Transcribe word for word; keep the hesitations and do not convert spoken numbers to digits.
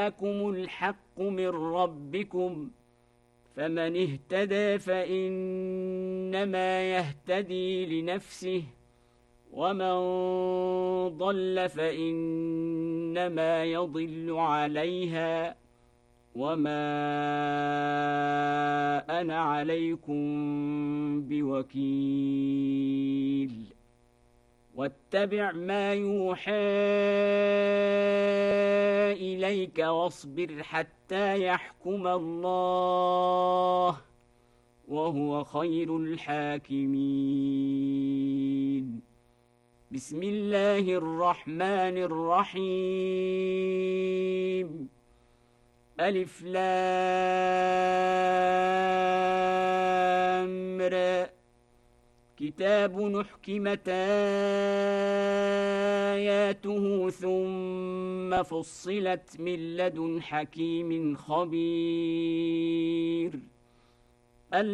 جاءكم الحق من ربكم، فمن اهتدى فإنما يهتدي لنفسه، ومن ضل فإنما يضل عليها، وما أنا عليكم بوكيل. واتبع ما يوحى إليك واصبر حتى يحكم الله، وهو خير الحاكمين. بسم الله الرحمن الرحيم. ألف لام را، كتاب نحكمت آياته ثم فصلت من لدن حكيم خبير.